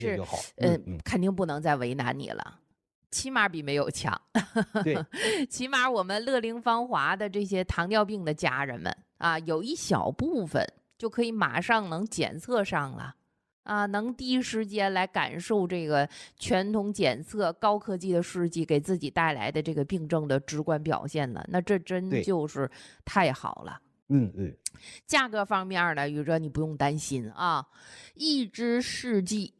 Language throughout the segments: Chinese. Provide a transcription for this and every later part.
这就好。 肯定不能再为难你了。起码比没有强。 对， 起码我们乐龄芳华的这些糖尿病的家人们啊，有一小部分就可以马上能检测上了啊，能第一时间来感受这个全通检测高科技的试剂给自己带来的这个病症的直观表现了，那这真就是太好了。价格方面呢，宇哲你不用担心啊，一支试剂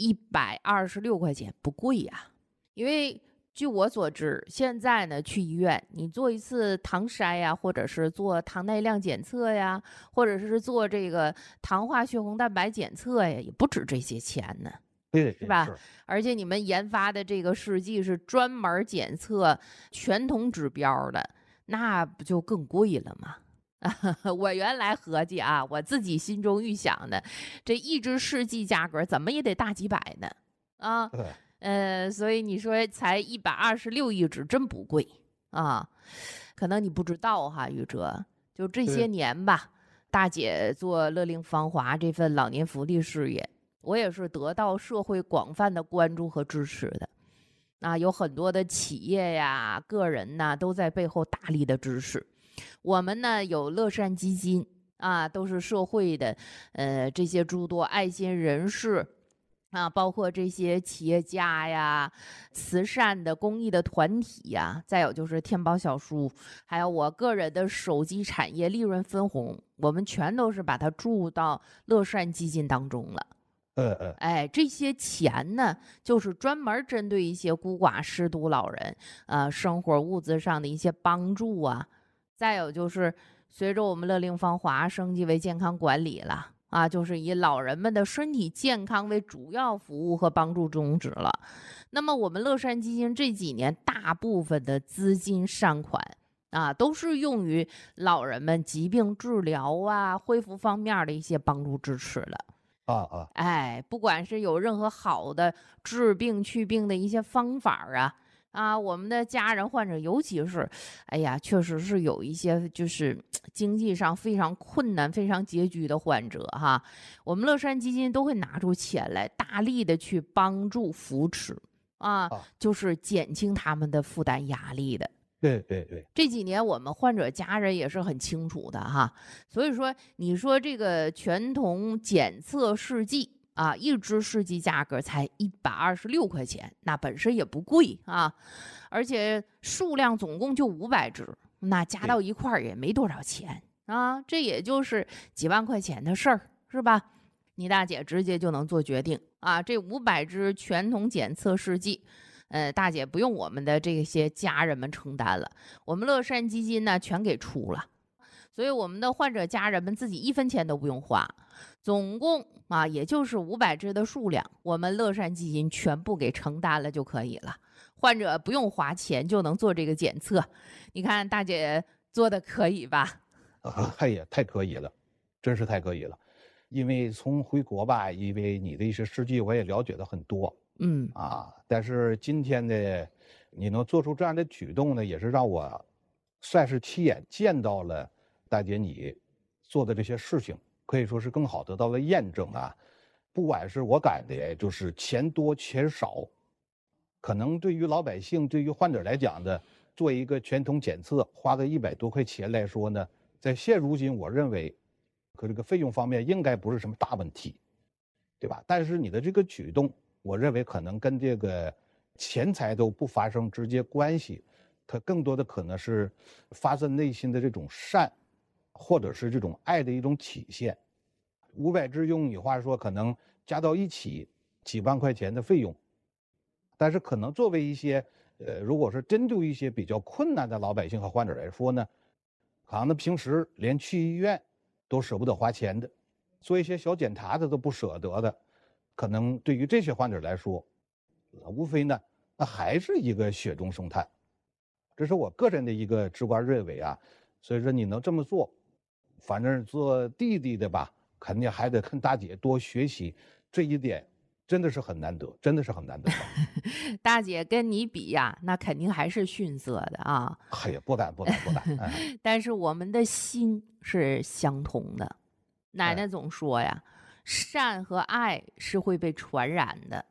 126块钱，不贵呀。因为据我所知，现在呢去医院你做一次糖筛呀，或者是做糖耐量检测呀，或者是做这个糖化血红蛋白检测呀，也不止这些钱呢。 对， 是吧？而且你们研发的这个试剂是专门检测全酮指标的，那不就更贵了吗？我原来合计啊，我自己心中预想的，这一支试剂价格怎么也得大几百呢？啊，所以你说才126一支，真不贵啊。可能你不知道哈，宇哲，就这些年吧，大姐做乐龄芳华这份老年福利事业，我也是得到社会广泛的关注和支持的。啊，有很多的企业呀、个人呐，都在背后大力的支持。我们呢有乐善基金啊，都是社会的这些诸多爱心人士啊，包括这些企业家呀、慈善的公益的团体呀，再有就是天宝小书，还有我个人的手机产业利润分红，我们全都是把它注入到乐善基金当中了。这些钱呢，就是专门针对一些孤寡失独老人，生活物资上的一些帮助啊。再有就是随着我们乐龄芳华升级为健康管理了啊，就是以老人们的身体健康为主要服务和帮助宗旨了。那么我们乐善基金这几年大部分的资金善款啊，都是用于老人们疾病治疗啊、恢复方面的一些帮助支持的。不管是有任何好的治病祛病的一些方法我们的家人患者，尤其是确实是有一些就是经济上非常困难、非常拮据的患者哈，我们乐善基金都会拿出钱来，大力的去帮助扶持就是减轻他们的负担压力的。 对， 这几年我们患者家人也是很清楚的哈，所以说你说这个全酮检测试剂啊，一支试剂价格才126块钱，那本身也不贵啊，而且数量总共就500支，那加到一块儿也没多少钱啊，这也就是几万块钱的事儿，是吧？你大姐直接就能做决定啊，这500支全酮检测试剂。大姐不用我们的这些家人们承担了，我们乐善基金呢全给出了，所以我们的患者家人们自己1分钱都不用花，总共也就是500支的数量，我们乐善基金全部给承担了就可以了，患者不用花钱就能做这个检测，你看大姐做的可以吧？ 太可以了，真是太可以了。因为从回国吧，因为你的一些事迹我也了解了很多。但是今天呢，你能做出这样的举动呢，也是让我算是亲眼见到了大姐你做的这些事情，可以说是更好得到了验证啊。不管是我感觉就是钱多钱少，可能对于老百姓、对于患者来讲呢，做一个全酮检测花个100多块钱来说呢，在现如今我认为，可这个费用方面应该不是什么大问题，对吧？但是你的这个举动，我认为可能跟这个钱财都不发生直接关系，它更多的可能是发自内心的这种善，或者是这种爱的一种体现。500支用你话说，可能加到一起几万块钱的费用，但是可能作为一些如果是针对一些比较困难的老百姓和患者来说呢，可能他平时连去医院都舍不得花钱的，做一些小检查的都不舍得的。可能对于这些患者来说，无非呢，那还是一个雪中送炭，这是我个人的一个直观认为啊。所以说你能这么做，反正做弟弟的吧，肯定还得跟大姐多学习，这一点真的是很难得，真的是很难得。 大姐跟你比呀，那肯定还是逊色的啊。 不敢。 但是我们的心是相同的。奶奶总说呀，善和爱是会被传染的。